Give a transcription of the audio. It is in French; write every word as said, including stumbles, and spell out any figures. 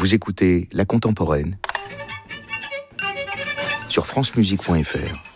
Vous écoutez La Contemporaine sur francemusique point f r.